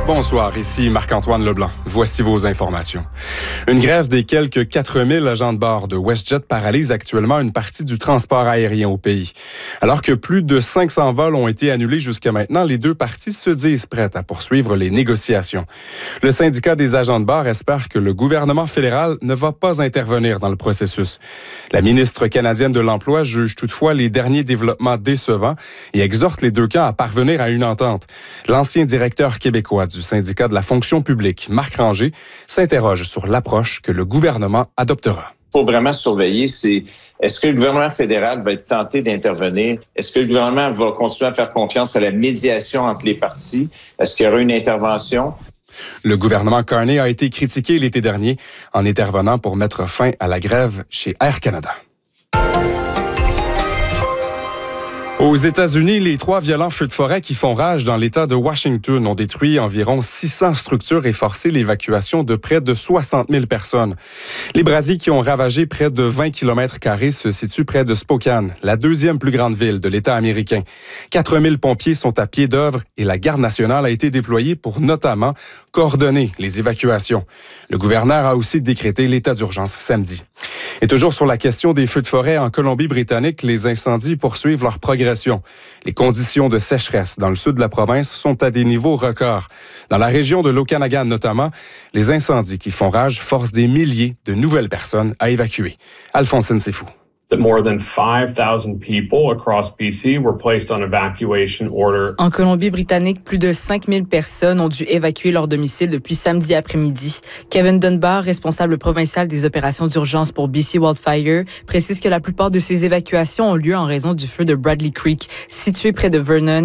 Bonsoir, ici Marc-Antoine Leblanc. Voici vos informations. Une grève des quelques 4000 agents de bord de WestJet paralyse actuellement une partie du transport aérien au pays. Alors que plus de 500 vols ont été annulés jusqu'à maintenant, les deux parties se disent prêtes à poursuivre les négociations. Le syndicat des agents de bord espère que le gouvernement fédéral ne va pas intervenir dans le processus. La ministre canadienne de l'Emploi juge toutefois les derniers développements décevants et exhorte les deux camps à parvenir à une entente. L'ancien directeur québécois du syndicat de la fonction publique, Marc Ranger, s'interroge sur l'approche que le gouvernement adoptera. Il faut vraiment surveiller, est-ce que le gouvernement fédéral va être tenté d'intervenir? Est-ce que le gouvernement va continuer à faire confiance à la médiation entre les parties? Est-ce qu'il y aura une intervention? Le gouvernement Carney a été critiqué l'été dernier en intervenant pour mettre fin à la grève chez Air Canada. Aux États-Unis, les 3 violents feux de forêt qui font rage dans l'État de Washington ont détruit environ 600 structures et forcé l'évacuation de près de 60 000 personnes. Les brasiers qui ont ravagé près de 20 km² se situent près de Spokane, la deuxième plus grande ville de l'État américain. 4 000 pompiers sont à pied d'œuvre et la garde nationale a été déployée pour notamment coordonner les évacuations. Le gouverneur a aussi décrété l'état d'urgence samedi. Et toujours sur la question des feux de forêt en Colombie-Britannique, les incendies poursuivent leur progression. Les conditions de sécheresse dans le sud de la province sont à des niveaux records. Dans la région de l'Okanagan notamment, les incendies qui font rage forcent des milliers de nouvelles personnes à évacuer. Alphonsine Sefou. More than 5,000 people across BC were placed on evacuation order. En Colombie-Britannique, plus de 5,000 personnes ont dû évacuer leur domicile depuis samedi après-midi. Kevin Dunbar, responsable provincial des opérations d'urgence pour BC Wildfire, précise que la plupart de ces évacuations ont lieu en raison du feu de Bradley Creek, situé près de Vernon